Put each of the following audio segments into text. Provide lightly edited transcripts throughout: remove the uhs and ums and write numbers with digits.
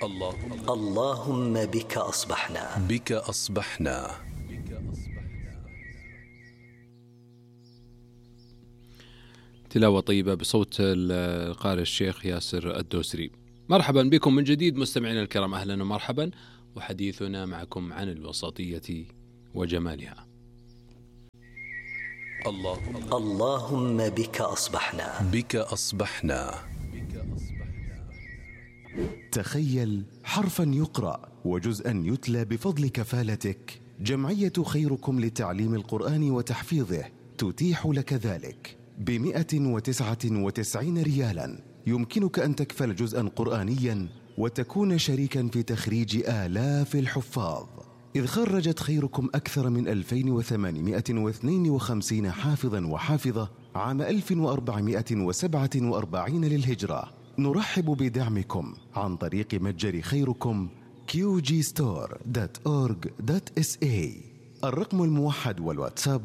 اللهم بك أصبحنا. بك أصبحنا. تلاوة طيبة بصوت القارئ الشيخ ياسر الدوسري. مرحبا بكم من جديد مستمعينا الكرام، أهلا ومرحبا، وحديثنا معكم عن الوسطية وجمالها. اللهم بك أصبحنا. بك أصبحنا. تخيل حرفا يقرأ وجزءا يتلى بفضل كفالتك. جمعية خيركم لتعليم القرآن وتحفيظه تتيح لك ذلك ب199 ريالا. يمكنك أن تكفل جزءا قرآنيا وتكون شريكا في تخريج آلاف الحفاظ، إذ خرجت خيركم أكثر من 2852 حافظا وحافظة عام 1447 للهجرة. نرحب بدعمكم عن طريق متجر خيركم qgstore.org.sa. الرقم الموحد والواتساب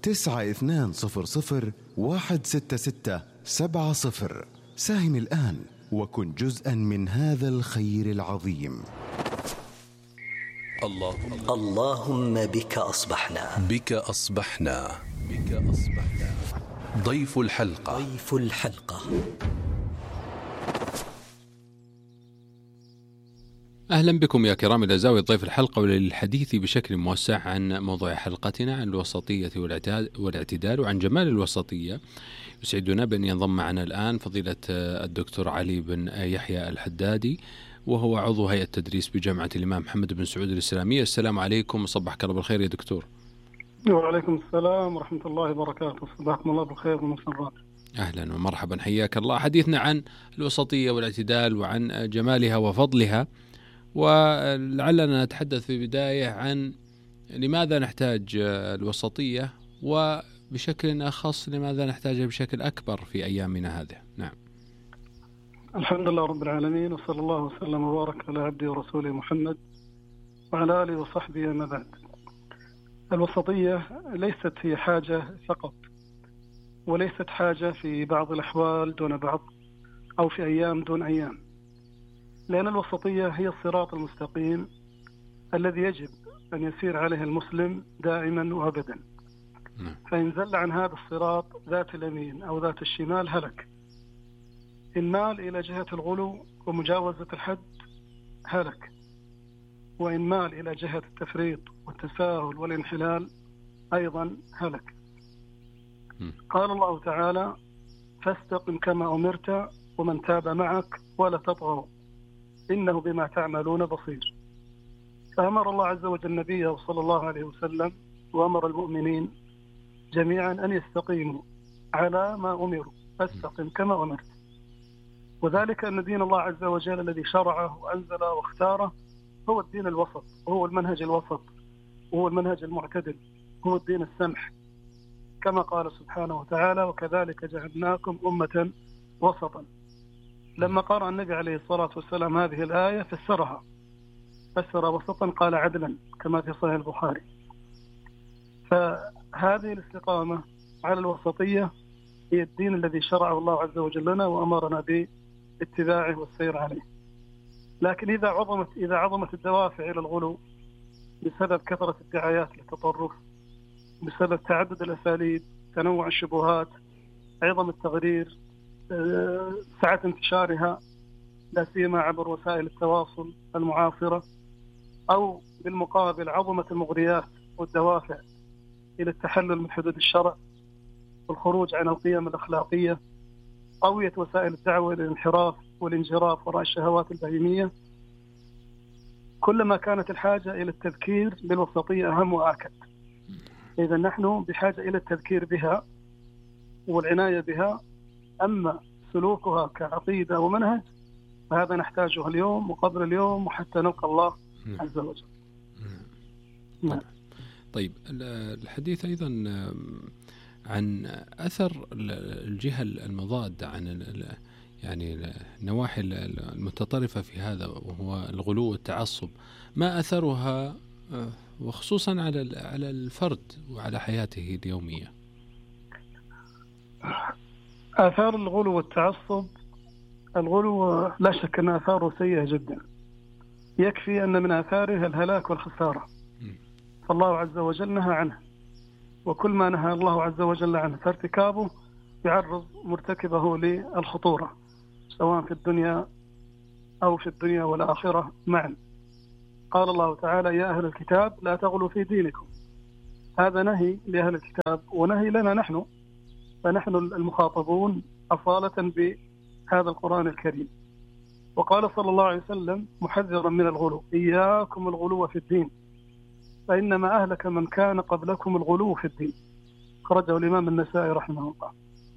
9200166770. ساهم الآن وكن جزءا من هذا الخير العظيم. اللهم بك أصبحنا. بك أصبحنا. بك أصبحنا. ضيف الحلقة. ضيف الحلقة. أهلا بكم يا كرام إلى زاوية ضيف الحلقة، وللحديث بشكل موسع عن موضوع حلقتنا عن الوسطية والاعتدال وعن جمال الوسطية. يسعدنا بأن ينضم معنا الآن فضيلة الدكتور علي بن يحيى الحدادي، وهو عضو هيئة التدريس بجامعة الإمام محمد بن سعود الإسلامية. السلام عليكم، صبحك الله بالخير يا دكتور. وعليكم السلام ورحمة الله وبركاته، صباحكم الله بالخير والمسرات. أهلا ومرحبا، حياك الله. حديثنا عن الوسطية والاعتدال وعن جمالها وفضلها، ولعلنا نتحدث في البداية عن لماذا نحتاج الوسطية، وبشكل أخص لماذا نحتاجها بشكل أكبر في أيامنا هذه. نعم. الحمد لله رب العالمين، وصلى الله وسلم وبارك على عبده ورسوله محمد وعلى آله وصحبه. أما بعد، الوسطية ليست هي حاجة فقط، وليست حاجة في بعض الأحوال دون بعض، أو في أيام دون أيام، لأن الوسطية هي الصراط المستقيم الذي يجب أن يسير عليه المسلم دائما وأبدا. فإن زل عن هذا الصراط ذات اليمين أو ذات الشمال هلك. إن مال إلى جهة الغلو ومجاوزة الحد هلك، وإن مال إلى جهة التفريط والتساهل والانحلال أيضا هلك. قال الله تعالى: فاستقم كما أمرت ومن تاب معك ولا تطغوا إنه بما تعملون بصير. فأمر الله عز وجل نبيه صلى الله عليه وسلم وأمر المؤمنين جميعا أن يستقيموا على ما أمروا، فاستقم كما أمرت. وذلك أن دين الله عز وجل الذي شرعه وأنزله واختاره هو الدين الوسط، وهو المنهج الوسط، وهو المنهج المعتدل، هو الدين السمح، كما قال سبحانه وتعالى: وكذلك جعلناكم أمة وسطا. لما قرأ النبي عليه الصلاة والسلام هذه الآية فسر وسطا قال عدلا، كما في صحيح البخاري. فهذه الاستقامة على الوسطية هي الدين الذي شرعه الله عز وجل لنا وأمرنا باتباعه والسير عليه. لكن إذا عظمت الدوافع إلى الغلو بسبب كثرة الدعايات للتطرف، بسبب تعدد الأساليب، تنوع الشبهات، عظم التغرير، سعة انتشارها لا سيما عبر وسائل التواصل المعاصرة، أو بالمقابل عظمت المغريات والدوافع إلى التحلل من حدود الشرع والخروج عن القيم الأخلاقية، قويت وسائل الدعوة إلى الانحراف والانجراف وراء الشهوات البهيمية، كلما كانت الحاجة إلى التذكير بالوسطية أهم وآكد. إذا نحن بحاجة إلى التذكير بها والعناية بها، أما سلوكها كعقيدة ومنهج فهذا نحتاجه اليوم وقبل اليوم وحتى نلقى الله عز وجل. نعم. طيب، الحديث أيضا عن أثر الجهة المضادة عن يعني النواحي المتطرفة في هذا، وهو الغلو والتعصب. ما أثرها وخصوصا على الفرد وعلى حياته اليومية؟ آثار الغلو والتعصب، الغلو لا شك أن آثاره سيئة جدا، يكفي أن من آثاره الهلاك والخسارة، فالله عز وجل نهى عنه، وكل ما نهى الله عز وجل عنه فارتكابه يعرض مرتكبه للخطورة سواء في الدنيا أو في الدنيا والآخرة معا. قال الله تعالى: يا أهل الكتاب لا تغلوا في دينكم. هذا نهي لأهل الكتاب ونهي لنا نحن، فنحن المخاطبون أصالة بهذا القرآن الكريم. وقال صلى الله عليه وسلم محذرا من الغلو: إياكم الغلو في الدين فإنما أهلك من كان قبلكم الغلو في الدين. خرجه الإمام النسائي رحمه الله.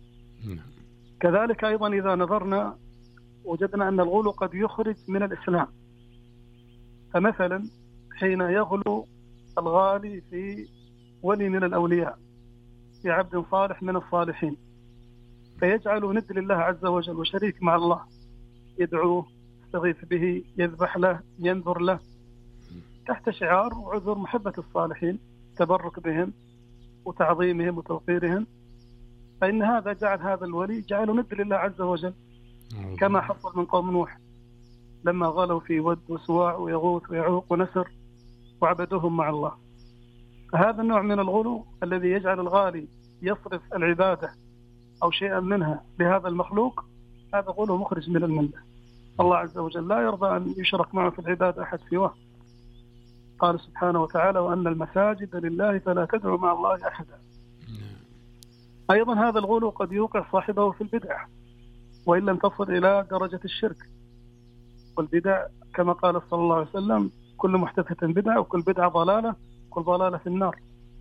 كذلك أيضا إذا نظرنا وجدنا أن الغلو قد يخرج من الإسلام. فمثلا حين يغلو الغالي في ولي من الأولياء، في عبد صالح من الصالحين، فيجعل ند لله عز وجل وشريك مع الله، يدعوه، يستغيث به، يذبح له، ينذر له، تحت شعار وعذر محبة الصالحين، تبرك بهم وتعظيمهم وتوقيرهم، فإن هذا جعل هذا الولي جعل ند لله عز وجل، كما حصل من قوم نوح لما غلوا في ود وسواع ويغوث ويعوق ونسر وعبدوهم مع الله. فهذا النوع من الغلو الذي يجعل الغالي يصرف العبادة أو شيئا منها لهذا المخلوق، هذا غلو مخرج من الملة. الله عز وجل لا يرضى أن يشرك معه في العبادة أحد سواه. قال سبحانه وتعالى: وأن المساجد لله فلا تدعوا مع الله أحدا. أيضا هذا الغلو قد يوقع صاحبه في البدع وإن لم تصل إلى درجة الشرك. والبدع كما قال صلى الله عليه وسلم: كل محدثة بدعة وكل بدعة ضلالة وكل ضلالة في النار.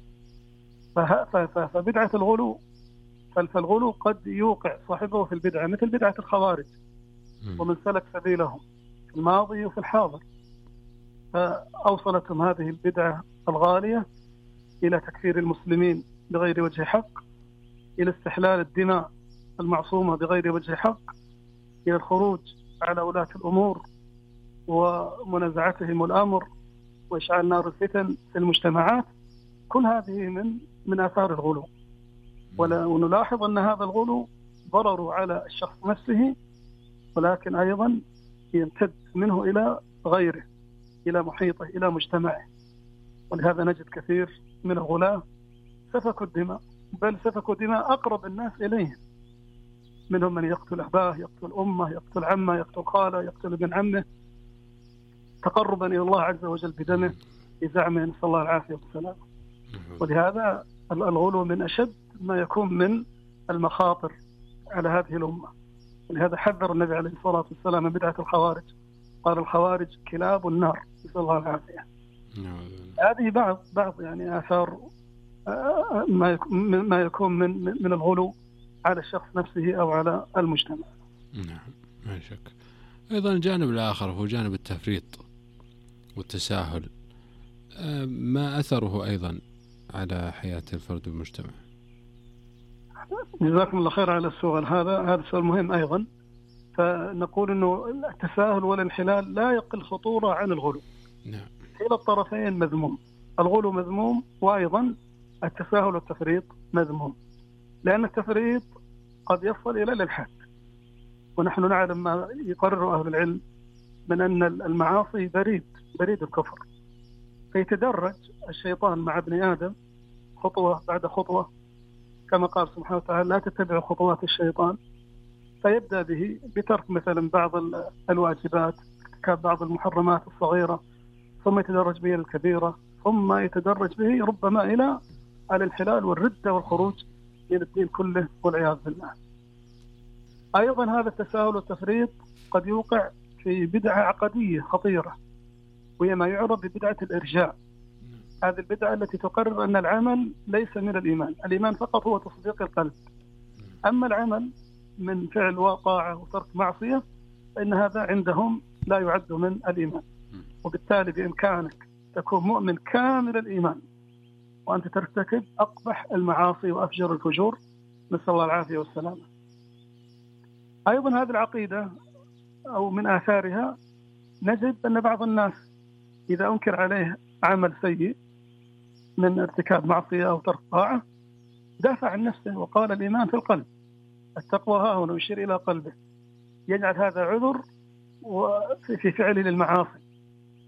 فبدعة الغلو، فالغلو قد يوقع صاحبه في البدعة مثل بدعة الخوارج ومن سلك سبيلهم في الماضي وفي الحاضر، فأوصلتهم هذه البدعة الغالية إلى تكفير المسلمين بغير وجه حق، إلى استحلال الدماء المعصومة بغير وجه حق، إلى الخروج على ولاة الأمور ومنازعتهم الأمر وإشعال نار الفتن في المجتمعات. كل هذه من آثار الغلو. ونلاحظ أن هذا الغلو ضرر على الشخص نفسه، ولكن أيضا يمتد منه إلى غيره، إلى محيطه، إلى مجتمعه. ولهذا نجد كثير من الغلاة سفكوا الدماء، بل سفكوا دماء أقرب الناس إليهم، منهم من يقتل أباه، يقتل أمه، يقتل عمه، يقتل خاله، يقتل ابن عمه، تقربا إلى الله عز وجل بدمه بزعمه، نسأل الله العافية والسلامة. ولهذا الغلو من أشد ما يكون من المخاطر على هذه الأمة. ولهذا حذر النبي عليه الصلاة والسلام من بدعة الخوارج، قال: الخوارج كلاب النار، نسأل الله العافية. هذه بعض يعني آثار ما يكون من الغلو على الشخص نفسه أو على المجتمع. نعم، ما شك. أيضا الجانب الآخر هو جانب التفريط والتساهل، ما أثره أيضا على حياة الفرد والمجتمع؟ جزاكم الله خير على السؤال هذا سؤال مهم أيضا. فنقول أنه التساهل والانحلال لا يقل خطورة عن الغلو. نعم. كلا الطرفين مذموم، الغلو مذموم وأيضا التساهل والتفريط مذموم، لأن التفريط قد يصل إلى الإلحاد، ونحن نعلم ما يقرر أهل العلم من أن المعاصي بريد الكفر، فيتدرج الشيطان مع ابن آدم خطوة بعد خطوة، كما قال سبحانه وتعالى: لا تتبعوا خطوات الشيطان. فيبدأ به بترك مثلا بعض الواجبات، ارتكاب بعض المحرمات الصغيرة، ثم يتدرج به الكبيرة، ثم يتدرج به ربما إلى الانحلال والردة والخروج من الدين كله والعياذ بالله. أيضا هذا التساهل والتفريط قد يوقع في بدعة عقدية خطيرة، وهي ما يعرف ببدعة الإرجاء. هذه البدعة التي تقرر أن العمل ليس من الإيمان، الإيمان فقط هو تصديق القلب، أما العمل من فعل وطاعة وترك معصية فإن هذا عندهم لا يعد من الإيمان. وبالتالي بإمكانك تكون مؤمن كامل الإيمان وأنت ترتكب أقبح المعاصي وأفجر الفجور، نسأل الله العافية والسلامة. أيضا هذه العقيدة أو من آثارها نجد أن بعض الناس إذا أنكر عليه عمل سيء من ارتكاب معصية أو ترك طاعة دافع عن نفسه وقال: الإيمان في القلب، التقوى ها هنا، يشير إلى قلبه، يجعل هذا عذر في فعله للمعاصي،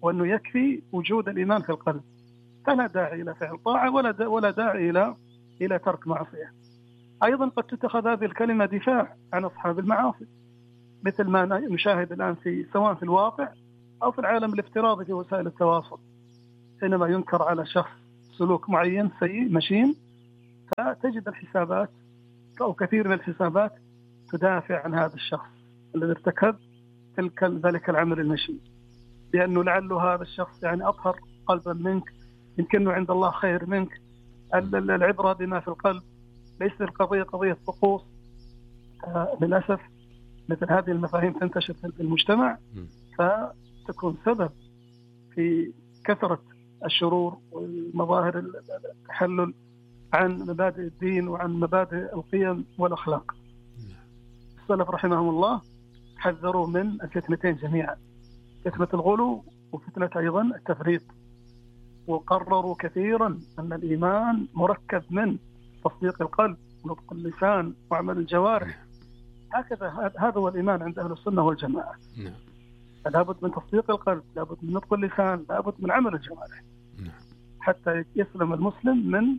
وأنه يكفي وجود الإيمان في القلب، فلا داعي إلى فعل طاعة ولا داعي إلى ترك معصية. أيضا قد تتخذ هذه الكلمة دفاع عن أصحاب المعاصي، مثل ما نشاهد الآن سواء في الواقع أو في العالم الافتراضي في وسائل التواصل، حينما ينكر على شخص سلوك معين سيء مشين، فتجد الحسابات أو كثير من الحسابات تدافع عن هذا الشخص الذي ارتكب ذلك العمل المشين، لأنه لعله هذا الشخص يعني أطهر قلبا منك، يمكنه عند الله خير منك. العبرة بما في القلب، ليس القضية قضية طقوس. للأسف مثل هذه المفاهيم تنتشر في المجتمع، فتكون سبب في كثرة الشرور والمظاهر التحلل عن مبادئ الدين وعن مبادئ القيم والأخلاق. السلف رحمهم الله حذروا من الفتنتين جميعا، فتنة الغلو وفتنة أيضا التفريط، وقرروا كثيرا أن الإيمان مركب من تصديق القلب ونطق اللسان وعمل الجوارح. هكذا هذا هو الإيمان عند أهل السنة والجماعة. لابد من تصديق القلب، لابد من نطق اللسان، لابد من عمل الجوارح حتى يسلم المسلم من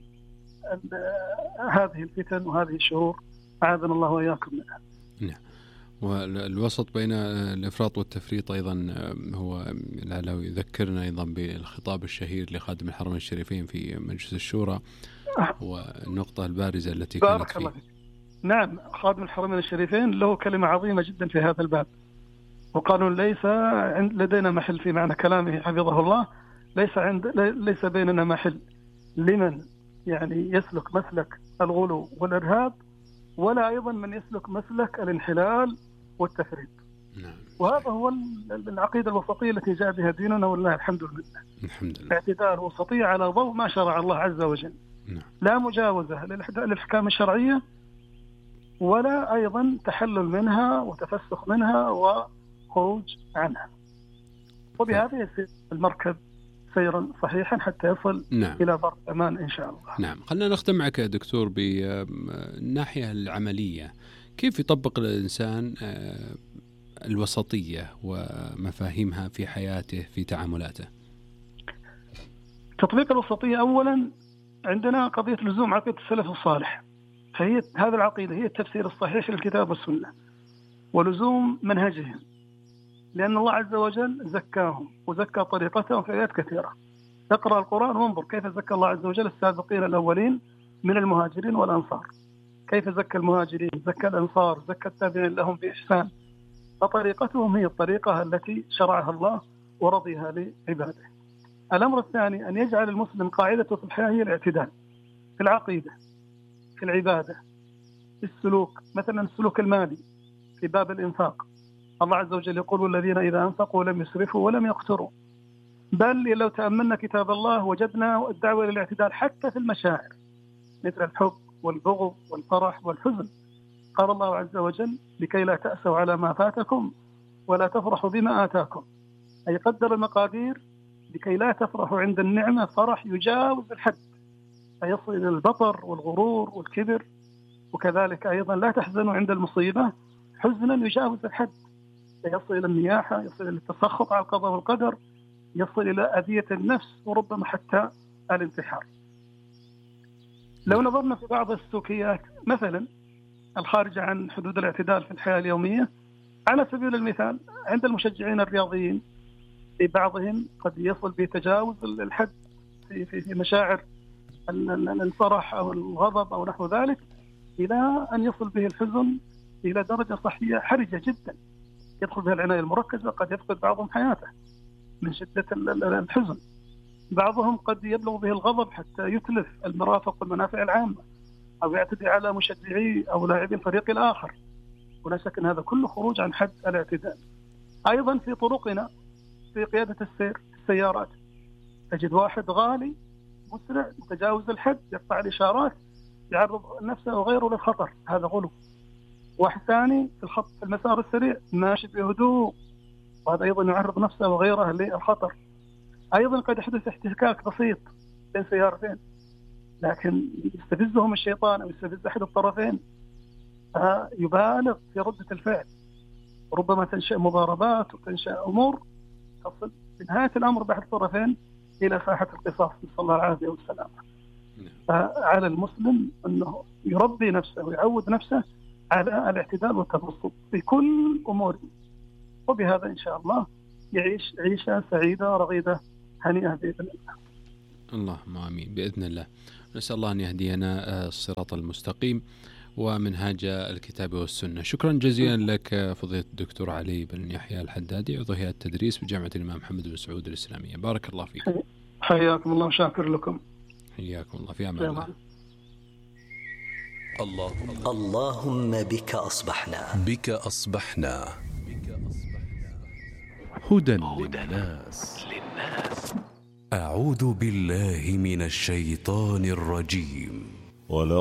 هذه الفتن وهذه الشرور، أعاذنا الله وإياكم منها. نعم. والوسط بين الإفراط والتفريط أيضا هو لو يذكرنا أيضا بالخطاب الشهير لخادم الحرمين الشريفين في مجلس الشورى والنقطة البارزة التي كانت فيه. نعم، خادم الحرمين الشريفين له كلمة عظيمة جدا في هذا الباب، وقالوا ليس لدينا محل في معنى كلامه حفظه الله، ليس بيننا محل لمن يعني يسلك مسلك الغلو والإرهاب، ولا أيضا من يسلك مسلك الانحلال والتفريط. نعم. وهذا هو العقيدة الوسطية التي جاء بها ديننا والله الحمد لله. الحمد لله. اعتدال وسطية على ضوء ما شرع الله عز وجل. نعم. لا مجاوزة للأحكام الشرعية، ولا أيضا تحلل منها وتفسخ منها وخروج عنها. وبهذا يصير المركب سيرا صحيحا حتى يصل إلى بر أمان إن شاء الله. نعم. خلنا نختم معك يا دكتور بالناحية العملية، كيف يطبق الإنسان الوسطية ومفاهيمها في حياته في تعاملاته؟ تطبيق الوسطية أولا عندنا قضية لزوم عقيدة السلف الصالح، فهي هذه العقيدة هي التفسير الصحيح للكتاب والسنة ولزوم منهجهم، لأن الله عز وجل زكاهم وزكى طريقتهم في آيات كثيرة. اقرأ القرآن وانظر كيف زكى الله عز وجل السابقين الأولين من المهاجرين والأنصار، كيف زكى المهاجرين، زكى الأنصار، زكى التابعين لهم بإحسان. فطريقتهم هي الطريقة التي شرعها الله ورضيها لعباده. الأمر الثاني أن يجعل المسلم قاعدته في الحياة هي الاعتدال في العقيدة، في العبادة، في السلوك، مثلا السلوك المالي في باب الإنفاق. الله عز وجل يقول والذين إذا أنفقوا لم يسرفوا ولم يقتروا. بل لو تأملنا كتاب الله وجدنا الدعوة للاعتدال حتى في المشاعر مثل الحب والبغض والفرح والحزن. قال الله عز وجل لكي لا تأسوا على ما فاتكم ولا تفرحوا بما آتاكم، أي قدر المقادير لكي لا تفرحوا عند النعمة فرح يجاوز الحد فيصل إلى البطر والغرور والكبر، وكذلك أيضا لا تحزنوا عند المصيبة حزنا يجاوز الحد فيصل إلى النياحة، يصل إلى التسخط على القضاء والقدر، يصل إلى أذية النفس وربما حتى الانتحار. لو نظرنا في بعض السلوكيات مثلا الخارجة عن حدود الاعتدال في الحياة اليومية، على سبيل المثال عند المشجعين الرياضيين في بعضهم قد يصل بتجاوز الحد في مشاعر الفرح أو الغضب أو نحو ذلك، إلى أن يصل به الحزن إلى درجة صحية حرجة جدا يدخل بها العناية المركزة، قد يفقد بعضهم حياته من شدة الحزن. بعضهم قد يبلغ به الغضب حتى يتلف المرافق والمنافع العامة أو يعتدي على مشجعي أو لاعبي الفريق الآخر، ولا شك أن هذا كله خروج عن حد الاعتدال. أيضا في طرقنا في قيادة السير السيارات تجد واحد غالي مسرع متجاوز الحد يقطع الإشارات يعرض نفسه وغيره للخطر، هذا غلو. واحد ثاني في الخط في المسار السريع ماشي بهدوء، وهذا أيضا يعرض نفسه وغيره للخطر. أيضا قد يحدث احتكاك بسيط بين سيارتين لكن يستفزهم الشيطان أو يستفز أحد الطرفين يبالغ في ردة الفعل، ربما تنشأ مضاربات وتنشأ أمور تصل في نهاية الأمر بعد الطرفين إلى ساحة القصاص، نسأل الله العافية والسلامة. فعلى المسلم أنه يربي نفسه ويعود نفسه على الاعتدال والتوسط في كل أموره، وبهذا إن شاء الله يعيش عيشة سعيدة رغيدة هنيئة بإذن الله. اللهم آمين بإذن الله. نسأل الله أن يهدينا الصراط المستقيم ومنهاج الكتاب والسنة. شكرا جزيلا لك فضيلة الدكتور علي بن يحيى الحدادي، عضو هيئة التدريس بجامعة الإمام محمد بن سعود الإسلامية. بارك الله فيك. حياكم الله وشاكر لكم. حياكم الله، في أمان الله. اللهم بك أصبحنا. بك أصبحنا. هدى للناس. أعوذ بالله من الشيطان الرجيم.